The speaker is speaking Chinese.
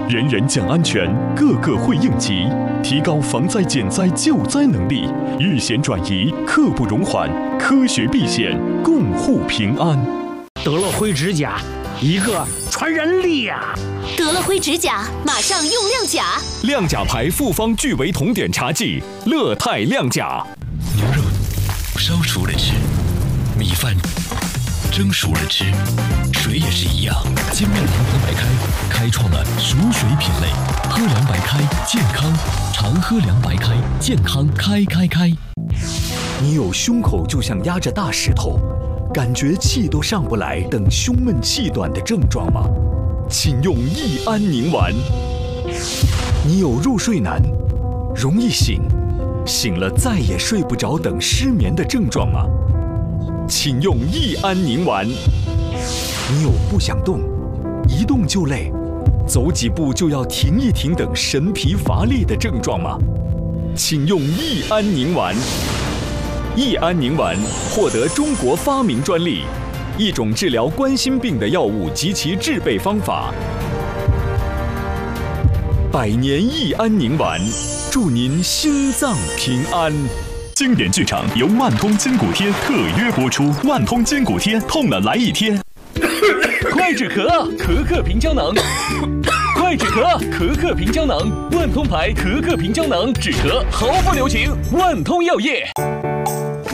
人人讲安全，个个会应急，提高防灾减灾救灾能力，遇险转移，刻不容缓，科学避险，共护平安。 得了灰指甲，一个传染俩。 得了灰指甲，马上用亮甲。 亮甲牌复方聚维酮碘茶剂，乐泰亮甲。 牛肉烧熟了吃，米饭蒸熟了吃，水也是一样。金麦郎白开开创了熟水品类，喝凉白开健康，常喝凉白开健康开。 你有胸口就像压着大石头，感觉气都上不来等胸闷气短的症状吗？请用益安宁丸。你有入睡难、容易醒了再也睡不着等失眠的症状吗？请用益安宁丸。你有不想动、一动就累、走几步就要停一停等神疲乏力的症状吗？请用益安宁丸。益安宁丸获得中国发明专利，一种治疗冠心病的药物及其制备方法。100年益安宁丸，祝您心脏平安。 经典剧场由万通筋骨贴特约播出，万通筋骨贴，痛了来一贴。 快止咳，咳咳平胶囊。快止咳，咳咳平胶囊。万通牌咳咳平胶囊，止咳毫不留情。万通药业。